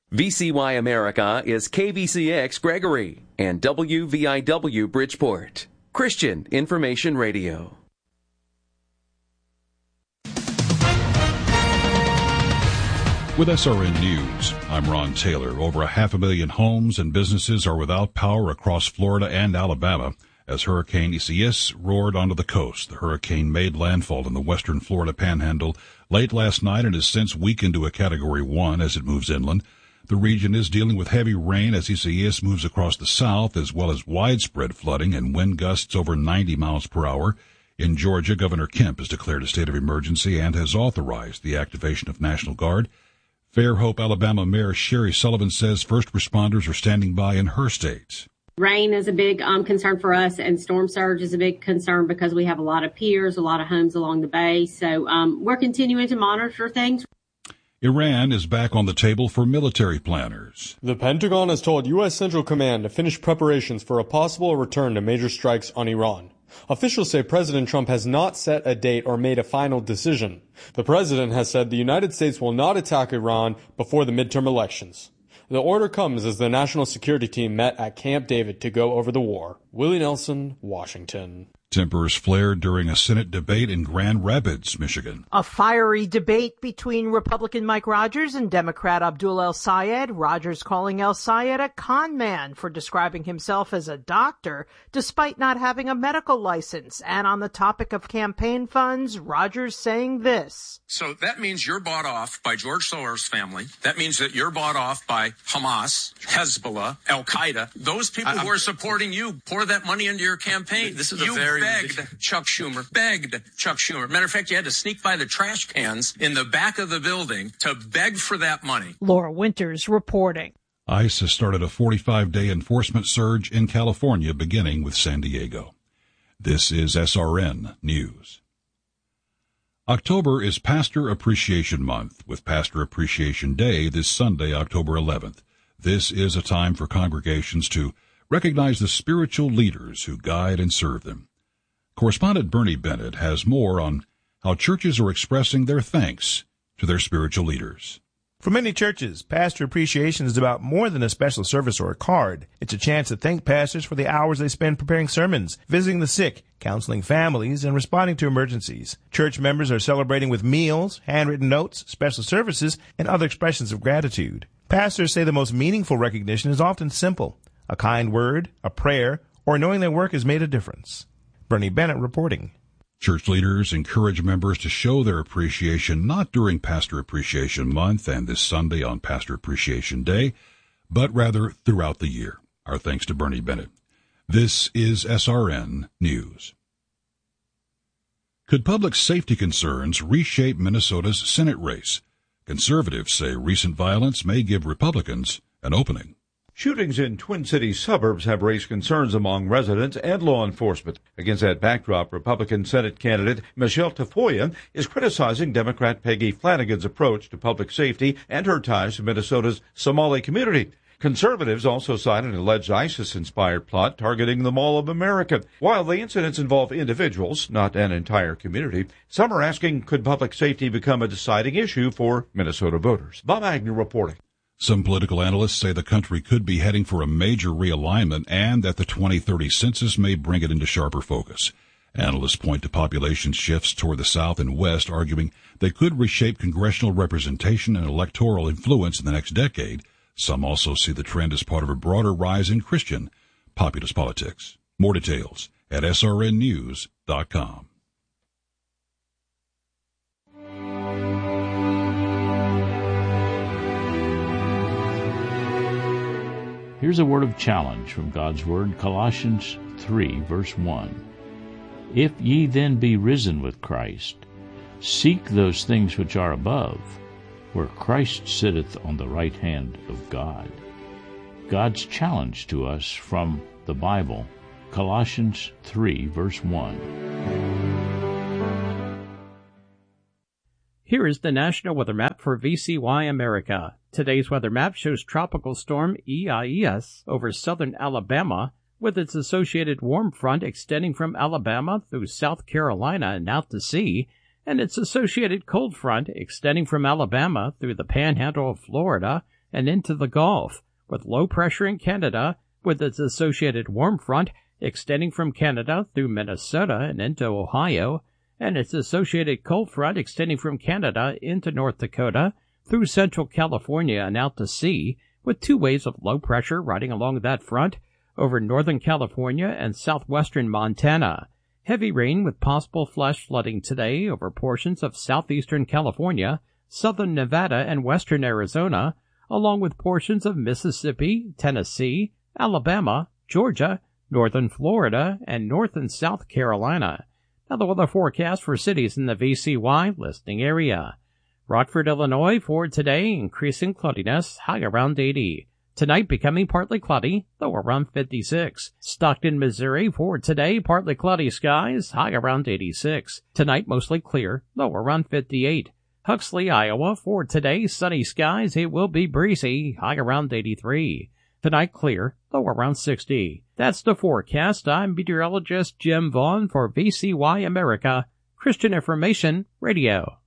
VCY America is KVCX Gregory and WVIW Bridgeport. Christian Information Radio. With SRN News, I'm Ron Taylor. Over 500,000 homes and businesses are without power across Florida and Alabama as Hurricane Isaias roared onto the coast. The hurricane made landfall in the western Florida panhandle late last night and has since weakened to a Category 1 as it moves inland. The region is dealing with heavy rain as Isaias moves across the south, as well as widespread flooding and wind gusts over 90 miles per hour. In Georgia, Governor Kemp has declared a state of emergency and has authorized the activation of National Guard. Fairhope, Alabama Mayor Sherry Sullivan says first responders are standing by in her state. Rain is a big concern for us, and storm surge is a big concern because we have a lot of piers, a lot of homes along the bay. So we're continuing to monitor things. Iran is back on the table for military planners. The Pentagon has told U.S. Central Command to finish preparations for a possible return to major strikes on Iran. Officials say President Trump has not set a date or made a final decision. The president has said the United States will not attack Iran before the midterm elections. The order comes as the National Security Team met at Camp David to go over the war. Willie Nelson, Washington. Tempers flared during a Senate debate in Grand Rapids, Michigan. A fiery debate between Republican Mike Rogers and Democrat Abdul El Sayed. Rogers calling El Sayed a con man for describing himself as a doctor despite not having a medical license. And on the topic of campaign funds, Rogers saying this. So that means you're bought off by George Soros' family. That means that you're bought off by Hamas, Hezbollah, Al Qaeda. Those people who are supporting you pour that money into your campaign. This is begged Chuck Schumer. Matter of fact, you had to sneak by the trash cans in the back of the building to beg for that money. Laura Winters reporting. ICE has started a 45-day enforcement surge in California, beginning with San Diego. This is SRN News. October is Pastor Appreciation Month, with Pastor Appreciation Day this Sunday, October 11th. This is a time for congregations to recognize the spiritual leaders who guide and serve them. Correspondent Bernie Bennett has more on how churches are expressing their thanks to their spiritual leaders. For many churches, Pastor Appreciation is about more than a special service or a card. It's a chance to thank pastors for the hours they spend preparing sermons, visiting the sick, counseling families, and responding to emergencies. Church members are celebrating with meals, handwritten notes, special services, and other expressions of gratitude. Pastors say the most meaningful recognition is often simple: a kind word, a prayer, or knowing their work has made a difference. Bernie Bennett reporting. Church leaders encourage members to show their appreciation not during Pastor Appreciation Month and this Sunday on Pastor Appreciation Day, but rather throughout the year. Our thanks to Bernie Bennett. This is SRN News. Could public safety concerns reshape Minnesota's Senate race? Conservatives say recent violence may give Republicans an opening. Shootings in Twin Cities suburbs have raised concerns among residents and law enforcement. Against that backdrop, Republican Senate candidate Michelle Tafoya is criticizing Democrat Peggy Flanagan's approach to public safety and her ties to Minnesota's Somali community. Conservatives also cite an alleged ISIS-inspired plot targeting the Mall of America. While the incidents involve individuals, not an entire community, some are asking, could public safety become a deciding issue for Minnesota voters? Bob Agnew reporting. Some political analysts say the country could be heading for a major realignment and that the 2030 census may bring it into sharper focus. Analysts point to population shifts toward the South and West, arguing they could reshape congressional representation and electoral influence in the next decade. Some also see the trend as part of a broader rise in Christian populist politics. More details at srnnews.com. Here's a word of challenge from God's Word, Colossians 3, verse 1. If ye then be risen with Christ, seek those things which are above, where Christ sitteth on the right hand of God. God's challenge to us from the Bible, Colossians 3, verse 1. Here is the National Weather Map for VCY America. Today's weather map shows Tropical Storm Isaias over southern Alabama, with its associated warm front extending from Alabama through South Carolina and out to sea, and its associated cold front extending from Alabama through the panhandle of Florida and into the Gulf, with low pressure in Canada, with its associated warm front extending from Canada through Minnesota and into Ohio, and its associated cold front extending from Canada into North Dakota, through central California and out to sea, with 2 waves of low pressure riding along that front over northern California and southwestern Montana. Heavy rain with possible flash flooding today over portions of southeastern California, southern Nevada, and western Arizona, along with portions of Mississippi, Tennessee, Alabama, Georgia, northern Florida, and North and South Carolina. Now the weather forecast for cities in the VCY listening area. Rockford, Illinois, for today, increasing cloudiness, high around 80. Tonight becoming partly cloudy, low around 56. Stockton, Missouri, for today, partly cloudy skies, high around 86. Tonight mostly clear, low around 58. Huxley, Iowa, for today, sunny skies, it will be breezy, high around 83. Tonight clear, low around 60. That's the forecast. I'm meteorologist Jim Vaughn for VCY America, Christian Information Radio.